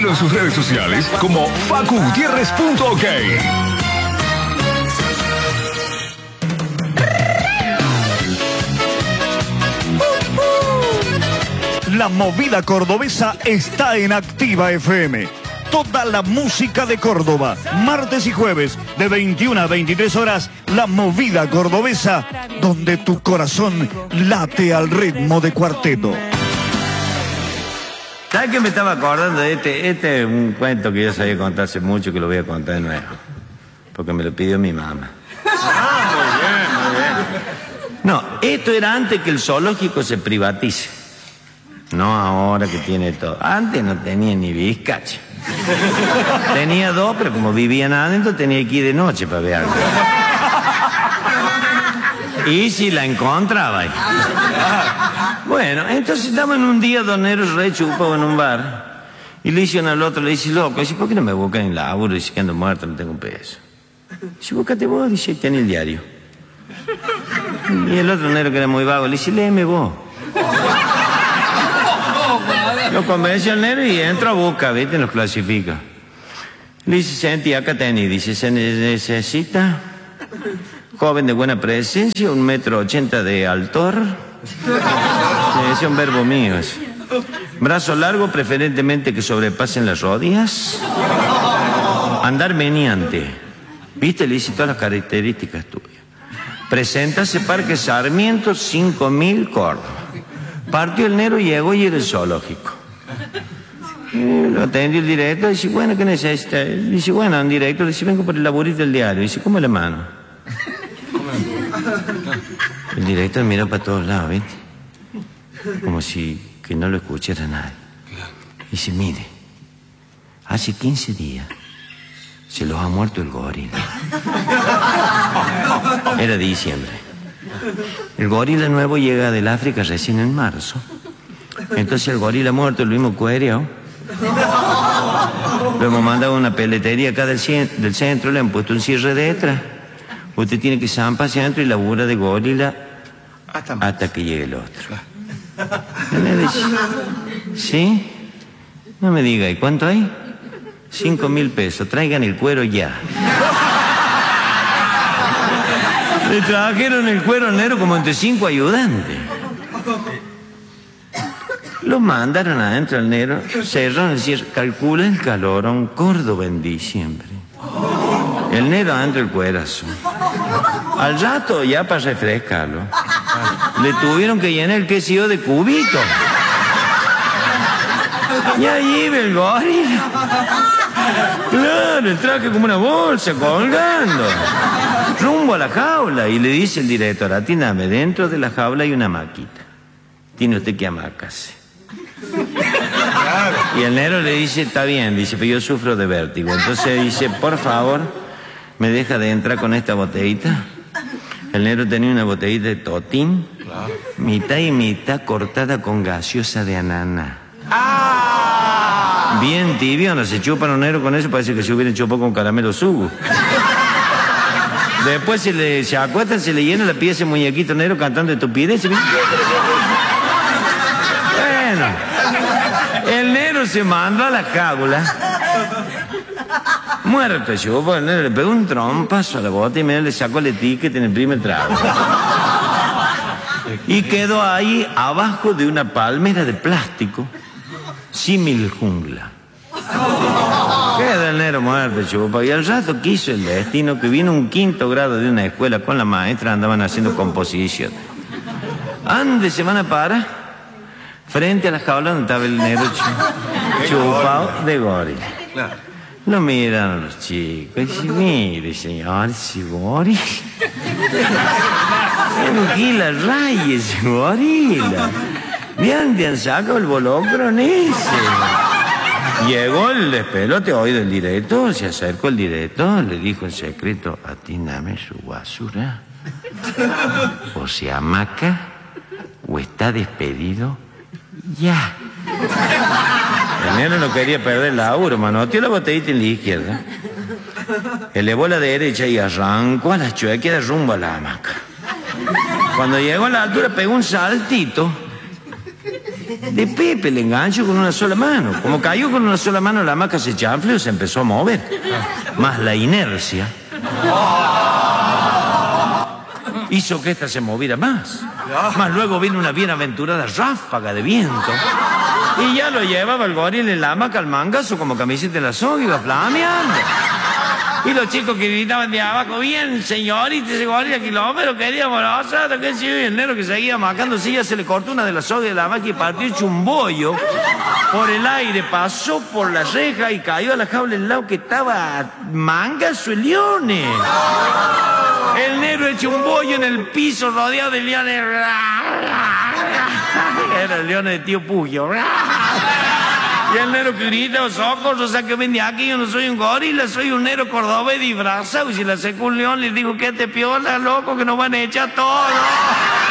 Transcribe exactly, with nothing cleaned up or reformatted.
Síguelo en sus redes sociales como facu gutierrez punto ok. La movida cordobesa está en Activa F M. Toda la música de Córdoba, martes y jueves, de veintiuna a veintitrés horas, la movida cordobesa, donde tu corazón late al ritmo de Cuarteto. ¿Sabes qué me estaba acordando de este? Este es un cuento que yo sabía contar hace mucho, que lo voy a contar de nuevo, porque me lo pidió mi mamá. Ah, muy bien, muy bien. No, esto era antes que el zoológico se privatice. No ahora que tiene todo. Antes no tenía ni bizcacha. Tenía dos, pero como vivían adentro tenía que ir de noche para ver algo. Y si la encontraba ahí. Bueno, entonces estamos en un día doneros re chupado en un bar. Y le dicen al otro, le dice, loco, dice, ¿por qué no me buscan en laburo? Dice que ando muerto, no tengo un peso. Dice, búscate vos, dice, tiene el diario. Y el otro negro que era muy vago, le dice, léeme vos. Lo convence al negro y entra a buscar, ¿viste? Los clasifica. Le dice, sentí, acá tenés. Dice, se necesita joven de buena presencia, un metro ochenta de altor. Ese es un verbo mío. Ese. Brazo largo, preferentemente que sobrepasen las rodillas. Andar meneante. ¿Viste? Le dice todas las características tuyas. Preséntase Parque Sarmiento, cinco mil Córdoba. Partió el negro, llegó y era el zoológico. Y lo atendió el director, dice, bueno, ¿qué necesita? Dice, bueno, un director, dice, vengo por el laburito del diario. Dice, ¿cómo la mano? El director miró para todos lados, ¿viste? Como si que no lo escuchara nadie. Dice, mire, hace quince días se los ha muerto el gorila. Era diciembre. El gorila nuevo llega del África recién en marzo. Entonces el gorila muerto lo hemos cuereado. Lo hemos mandado a una peletería acá del, del centro, le han puesto un cierre detrás. Usted tiene que zampar hacia adentro y labura de gorila hasta que llegue el otro. Le dice, ¿sí? No me diga, ¿y cuánto hay? Cinco mil pesos, traigan el cuero ya. Le trajeron el cuero negro como entre cinco ayudantes. Lo mandaron adentro al negro, cerraron el cierre, calcula el calorón, Córdoba en diciembre. El negro adentro el cuerazo. Al rato, ya para refrescarlo, le tuvieron que llenar el quesillo de cubito. Y ahí ve el gorila. Claro, el traje como una bolsa, colgando. Rumbo a la jaula. Y le dice el director, atíname, dentro de la jaula hay una maquita. Tiene usted que amacarse. Y el negro le dice, está bien, dice, pero yo sufro de vértigo. Entonces dice, por favor, ¿me deja de entrar con esta botellita? El negro tenía una botellita de totín, claro, mitad y mitad cortada con gaseosa de ananá. ¡Ah! Bien tibio, no se chupan los negros con eso, parece que se hubieran chupado con caramelo sugo. Después se le se acuestan, se le llena la pieza de muñequito negro cantando estupideces. Bueno, el negro se mandó a la jaula. Muerto, chupo, el negro le pegó un trompazo a la bota y medio le sacó el etiquete en el primer trago. Y quedó ahí abajo de una palmera de plástico, símil jungla. Queda el negro muerto, chupo. Y al rato quiso el destino que vino un quinto grado de una escuela con la maestra, andaban haciendo composición. Ande se van a parar frente a la jaula donde estaba el negro chupado de gorila. Lo miran los chicos y dicen, mire señor, ese gorila. Tranquila, raya ese gorila. ¿De dónde han sacado el bolocrón ese? Llegó el despelote hoy del director, se acercó el director, le dijo en secreto, atíname su basura. O se amaca o está despedido ya. El negro no quería perder el laburo, manoteó la botellita en la izquierda, elevó la derecha y arrancó a la chuequera rumbo a la hamaca. Cuando llegó a la altura pegó un saltito de Pepe le enganchó con una sola mano. Como cayó con una sola mano, la hamaca se chanfleó, se empezó a mover. Más la inercia hizo que ésta se moviera más. Más luego vino una bienaventurada ráfaga de viento. Y ya lo llevaba el goril en la hamaca al mangazo como camiseta de la soga, iba flameando. Y los chicos que gritaban de abajo, bien, señorita, ese goril a kilómetros, queríamos nosotros, que sí, y el negro que seguía amacándose, ya se le cortó una de las sogas de la hamaca y partió hecho un bollo por el aire, pasó por la reja y cayó a la jaula del lado que estaba mangazo el leones. El negro hecho un bollo en el piso rodeado de leones. Era el león de tío Puyo. Y el negro que grita, socorro, sáquenme de aquí, yo no soy un gorila, soy un negro cordobés disfrazado. Y si le acercó un león, le digo, ¿qué te piola, loco, que nos van a echar todos?